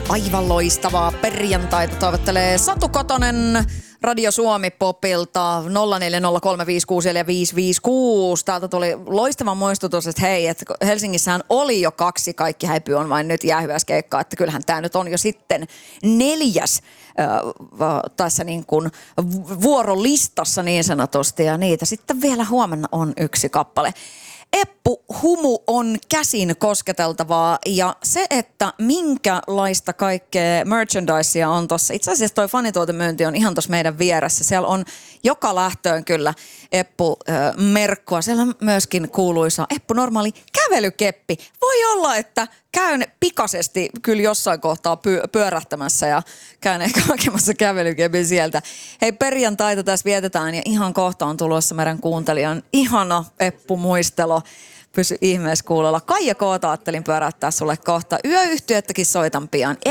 Aivan loistavaa perjantaita toivottelee Satu Kotonen Radio Suomi Popilta 0403564556. Täältä tuli loistava muistutus, että hei, että Helsingissähän oli jo 2 Kaikki häipyy on vain nyt jäähyväiskeikkaa, että kyllähän tämä nyt on jo sitten 4. tässä niin kuin vuorolistassa niin sanotusti, ja niitä sitten vielä huomenna on 1 kappale. Eppu, humu on käsin kosketeltavaa, ja se, että minkälaista kaikkea merchandisea on tuossa. Itse asiassa toi fanituotemyynti on ihan tuossa meidän vieressä. Siellä on joka lähtöön kyllä Eppu-merkkua. Siellä on myöskin kuuluisa Eppu normaali kävelykeppi. Voi olla, että käyn pikaisesti kyllä jossain kohtaa pyörähtämässä ja käyn ehkä hakemassa kävelykepin sieltä. Hei, perjantaita tässä vietetään ja ihan kohta on tulossa meidän kuuntelijan ihana Eppu-muistelo. Pysy ihmeessä kuulolla. Kaija Koota ajattelin pyöräyttää sulle kohta. Yöyhtyettäkin soitan pian.